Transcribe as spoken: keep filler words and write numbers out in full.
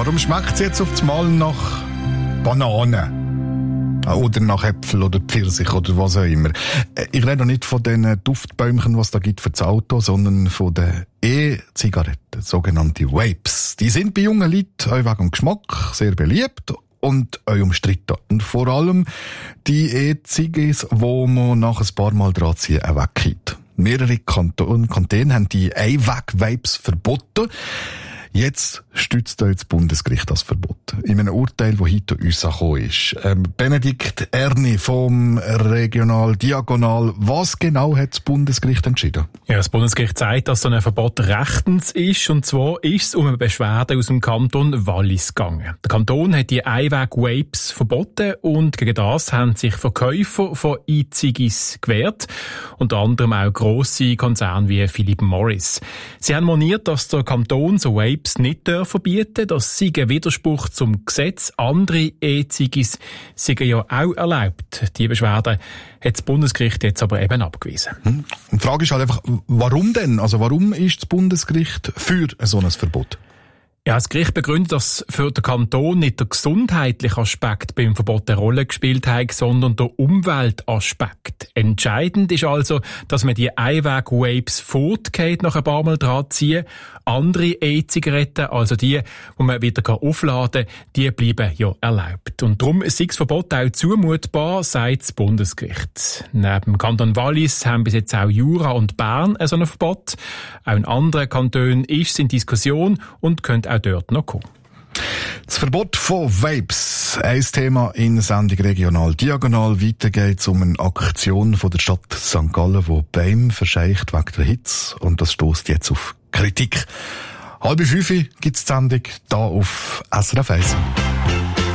Warum schmeckt es jetzt auf einmal nach Banane? Oder nach Äpfel oder Pfirsich oder was auch immer. Ich rede nicht von den Duftbäumchen, was es da gibt für das Auto, sondern von den E-Zigaretten, sogenannte Vapes. Die sind bei jungen Leuten auch wegen dem Geschmack sehr beliebt und auch umstritten. Und vor allem die E-Zigis, wo man nach ein paar Mal dran ziehen auch weggeht. Mehrere Kantone, Kantone haben die E-Vapes verboten. Jetzt stützt das Bundesgericht das Verbot. In einem Urteil, das heute uns angekommen ist. Ähm, Benedikt Erni vom Regional Diagonal. Was genau hat das Bundesgericht entschieden? Ja, das Bundesgericht sagt, dass so ein Verbot rechtens ist. Und zwar ist es um eine Beschwerde aus dem Kanton Wallis gegangen. Der Kanton hat die Einweg-Vapes verboten und gegen das haben sich Verkäufer von E-Zigis gewehrt. Unter anderem auch grosse Konzerne wie Philip Morris. Sie haben moniert, dass der Kanton so Vapes nicht verbieten, das sei ein Widerspruch zum Gesetz. Andere E-Zigis seien ja auch erlaubt. Die Beschwerde hat das Bundesgericht jetzt aber eben abgewiesen. Hm. Und die Frage ist halt einfach, warum denn? Also warum ist das Bundesgericht für so ein Verbot? Ja, das Gericht begründet, dass für den Kanton nicht der gesundheitliche Aspekt beim Verbot eine Rolle gespielt hat, sondern der Umweltaspekt. Entscheidend ist also, dass man die Einweg-Vapes fortgeht, nach ein paar Mal dran ziehen. Andere E-Zigaretten, also die, die man wieder aufladen kann, die bleiben ja erlaubt. Und darum ist das Verbot auch zumutbar, sagt das Bundesgericht. Neben dem Kanton Wallis haben bis jetzt auch Jura und Bern ein solches Verbot. Auch in anderen Kantonen ist es in Diskussion und könnte auch dort noch kommen. Das Verbot von Vapes, ein Thema in der Sendung Regional Diagonal. Weiter geht es um eine Aktion von der Stadt Sankt Gallen, die Bäume verscheucht wegen der Hitze. Und das stößt jetzt auf Kritik. Halb fünf gibt es die Sendung hier auf S R F eins.